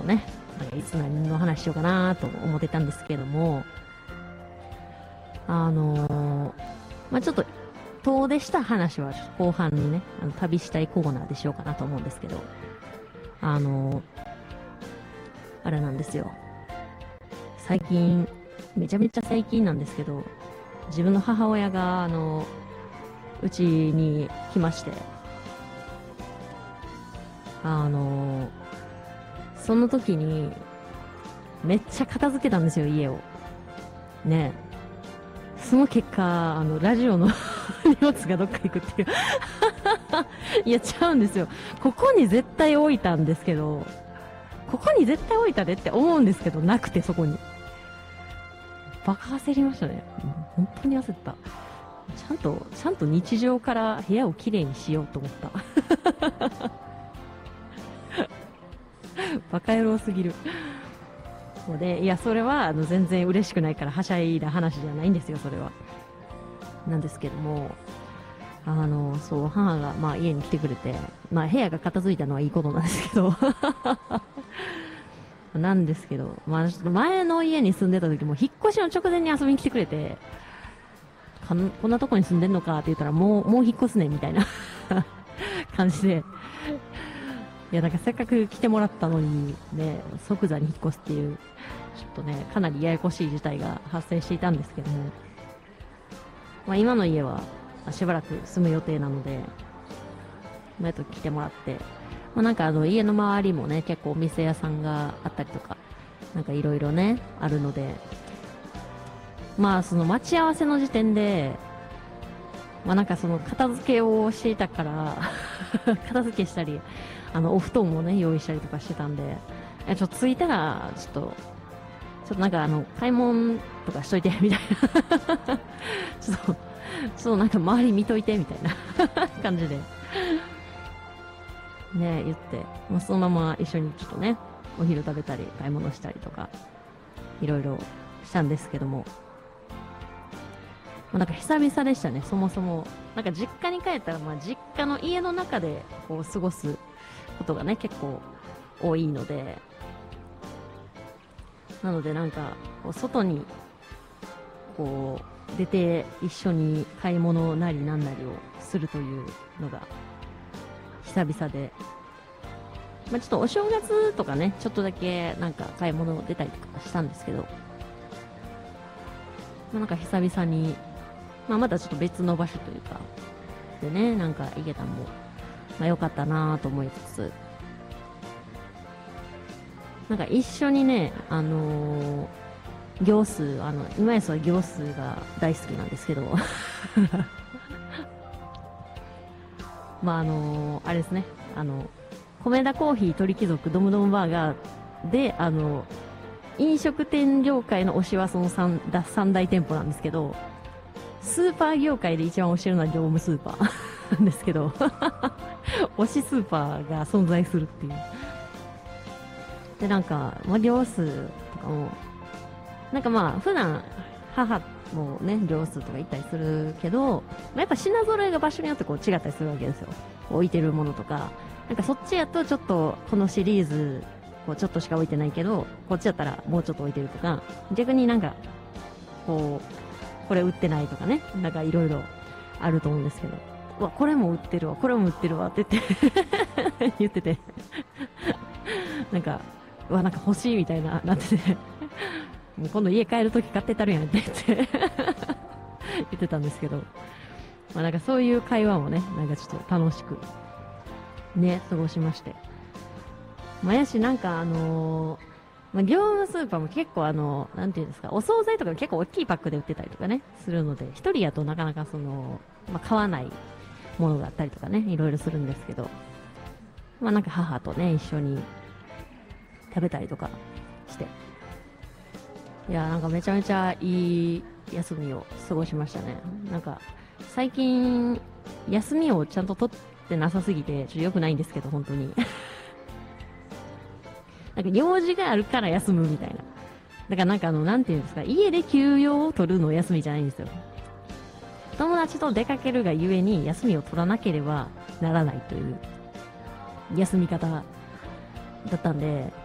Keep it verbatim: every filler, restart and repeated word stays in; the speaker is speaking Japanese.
ね、なんかいつ何の話しようかなと思ってたんですけども、あのー、まあちょっと遠出した話は後半にね、あの旅したいコーナーでしようかなと思うんですけど、あのー、あれなんですよ。最近、めちゃめちゃ最近なんですけど、自分の母親が、あの、うちに来まして、あの、その時に、めっちゃ片付けたんですよ、家を。ね。その結果、あの、ラジオの荷物がどっか行くっていう。いや、ちゃうんですよ。ここに絶対置いたんですけど、ここに絶対置いたでって思うんですけど、なくて、そこに。バカ焦りましたね。本当に焦った。ちゃんと、ちゃんと日常から部屋をきれいにしようと思った。バカ野郎すぎる。ので、いや、それは、あの、全然嬉しくないから、はしゃいだ話じゃないんですよ、それは。なんですけども、あの、そう、母が、まあ、家に来てくれて、まあ、部屋が片付いたのはいいことなんですけど、なんですけど、まあ、ちょっと前の家に住んでた時も、引っ越しの直前に遊びに来てくれて、こんこんなとこに住んでんのかって言ったら、もう、もう引っ越すね、みたいな感じで、いや、なんかせっかく来てもらったのに、ね、即座に引っ越すっていう、ちょっとね、かなりややこしい事態が発生していたんですけども、まあ、今の家は、しばらく住む予定なので、まあ、と来てもらって、まあ、なんかあの、家の周りもね、結構お店屋さんがあったりとか、なんかいろいろね、あるので、まあ、その待ち合わせの時点で、まあなんかその片付けをしていたから片付けしたり、あの、お布団もね、用意したりとかしてたんで、え、ちょっと着いたら、ちょっと、ちょっとなんかあの、買い物とかしといて、みたいな。ちょっと、ちょっとなんか周り見といて、みたいな感じで。ね、言って、まあ、そのまま一緒にちょっとね、お昼食べたり、買い物したりとか、いろいろしたんですけども、まあ、なんか久々でしたね、そもそも。なんか実家に帰ったら、まあ実家の家の中でこう過ごすことがね、結構多いので、なのでなんか、こう外に、こう、出て一緒に買い物なりなんなりをするというのが、久々で、まあちょっとお正月とかね、ちょっとだけなんか買い物出たりとかしたんですけど、まあなんか久々に、まあまたちょっと別の場所というか、でね、なんか行けたのも、まあ良かったなぁと思いつつ、なんか一緒にね、あのー、行数、あの、今やそは行数が大好きなんですけど、まああのー、あれですね、あの、米田コーヒー鳥貴族ドムドムバーガーで、あの、飲食店業界の推しはその三三大店舗なんですけど、スーパー業界で一番推してるのは業務スーパーなんですけど、推しスーパーが存在するっていう。で、なんか、まあ、業数とかも、なんかまあ、普段、母もね、業数とか行ったりするけど、まあ、やっぱ品揃えが場所によってこう違ったりするわけですよ。置いてるものとか。なんかそっちやとちょっと、このシリーズ、こうちょっとしか置いてないけど、こっちやったらもうちょっと置いてるとか、逆になんか、こう、これ売ってないとかね、なんかいろいろあると思うんですけど、うわ、これも売ってるわ、これも売ってるわって言って言っててなんか、うわ、なんか欲しいみたいな、なっててもう今度家帰るとき買ってたるやんって言って言ってたんですけど、まあなんかそういう会話もね、なんかちょっと楽しく、ね、過ごしまして。まあやし、なんかあのー、まあ、業務スーパーも結構あの、なんていうんですか、お惣菜とか結構大きいパックで売ってたりとかね、するので、一人やとなかなかその、まあ買わないものがあったりとかね、いろいろするんですけど、まあなんか母とね、一緒に食べたりとかして、いや、なんかめちゃめちゃいい休みを過ごしましたね。なんか、最近、休みをちゃんと取ってなさすぎて、ちょっと良くないんですけど、本当に。なんか用事があるから休むみたいな。だからなんかあの、なんていうんですか、家で休養を取るの休みじゃないんですよ。友達と出かけるがゆえに休みを取らなければならないという休み方だったんで、